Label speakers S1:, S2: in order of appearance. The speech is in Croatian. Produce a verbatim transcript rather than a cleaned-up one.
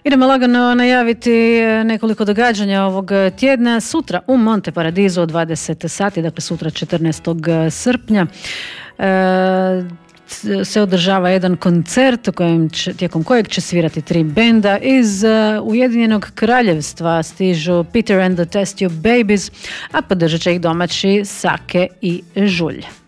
S1: Idemo lagano najaviti nekoliko događanja ovog tjedna. Sutra u Monte Paradiso u dvadeset sati, dakle sutra četrnaestog srpnja, se održava jedan koncert u kojem će, tijekom kojeg će svirati tri benda iz Ujedinjenog Kraljevstva. Stižu Peter and the Test Tube Babies, a podržat će ih domaći Sake i Žulj.